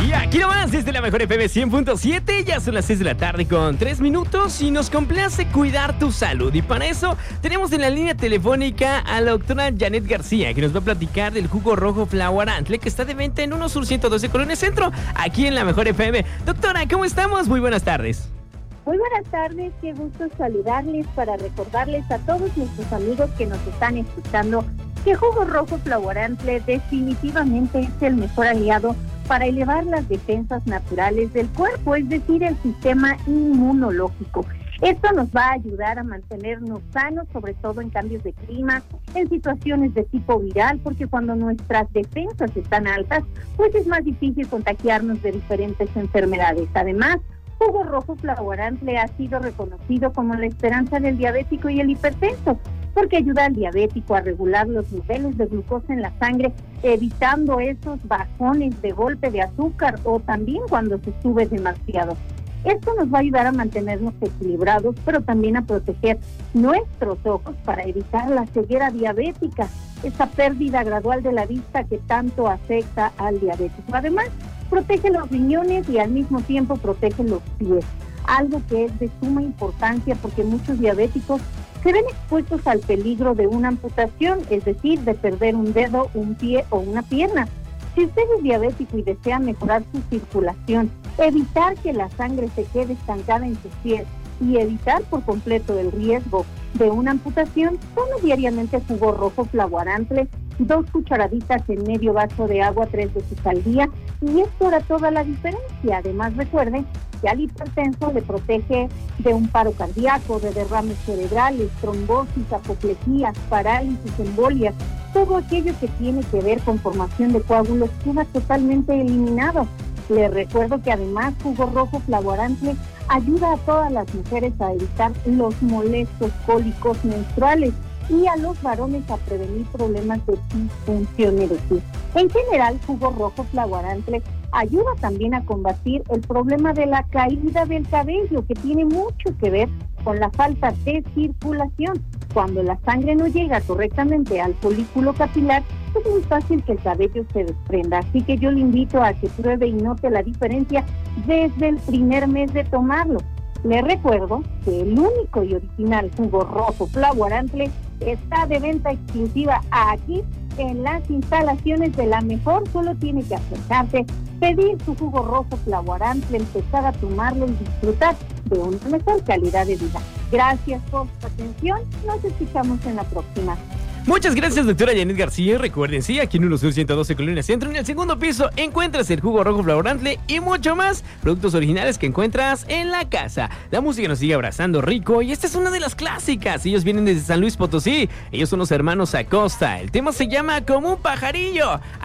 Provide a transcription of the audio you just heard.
Y aquí nomás desde la mejor FM 100.7, ya son las 6 de la tarde con 3 minutos y nos complace cuidar tu salud. Y para eso tenemos en la línea telefónica a la doctora Janet García, que nos va a platicar del jugo rojo Flowarantle, que está de venta en Unosur 112 Colonia Centro, aquí en la mejor FM. Doctora, ¿cómo estamos? Muy buenas tardes. Muy buenas tardes, qué gusto saludarles para recordarles a todos nuestros amigos que nos están escuchando que jugo rojo Flowarantle definitivamente es el mejor aliado para elevar las defensas naturales del cuerpo, es decir, el sistema inmunológico. Esto nos va a ayudar a mantenernos sanos, sobre todo en cambios de clima, en situaciones de tipo viral, porque cuando nuestras defensas están altas, pues es más difícil contagiarnos de diferentes enfermedades. Además, jugo rojo Flowarantle ha sido reconocido como la esperanza del diabético y el hipertenso, porque ayuda al diabético a regular los niveles de glucosa en la sangre, evitando esos bajones de golpe de azúcar o también cuando se sube demasiado. Esto nos va a ayudar a mantenernos equilibrados, pero también a proteger nuestros ojos para evitar la ceguera diabética, esa pérdida gradual de la vista que tanto afecta al diabético. Además, protege los riñones y al mismo tiempo protege los pies, algo que es de suma importancia porque muchos diabéticos se ven expuestos al peligro de una amputación, es decir, de perder un dedo, un pie o una pierna. Si usted es diabético y desea mejorar su circulación, evitar que la sangre se quede estancada en sus pies y evitar por completo el riesgo de una amputación, tome diariamente jugo rojo Flowarantle, 2 cucharaditas en medio vaso de agua 3 veces al día, y esto hará toda la diferencia. Además, recuerden que al hipertenso le protege de un paro cardíaco, de derrames cerebrales, trombosis, apoplejías, parálisis, embolias, todo aquello que tiene que ver con formación de coágulos queda totalmente eliminado. Les recuerdo que además jugo rojo Flowarantle ayuda a todas las mujeres a evitar los molestos cólicos menstruales y a los varones a prevenir problemas de disfunción eréctil. En general, jugo rojo Flowarantle ayuda también a combatir el problema de la caída del cabello, que tiene mucho que ver con la falta de circulación. Cuando la sangre no llega correctamente al folículo capilar, es muy fácil que el cabello se desprenda. Así que yo le invito a que pruebe y note la diferencia desde el primer mes de tomarlo. Le recuerdo que el único y original jugo rojo Flowarantle está de venta exclusiva aquí en las instalaciones de La Mejor. Solo tiene que acercarse, pedir su jugo rojo Flowarantle, empezar a tomarlo y disfrutar de una mejor calidad de vida. Gracias por su atención. Nos escuchamos en la próxima. Muchas gracias, doctora Janet García. Recuerden, sí, aquí en Unosur 112 Colonia Centro, en el segundo piso, encuentras el jugo rojo Flowarantle y mucho más, productos originales que encuentras en la casa. La música nos sigue abrazando rico y esta es una de las clásicas. Ellos vienen desde San Luis Potosí. Ellos son los hermanos Acosta. El tema se llama Como un pajarillo.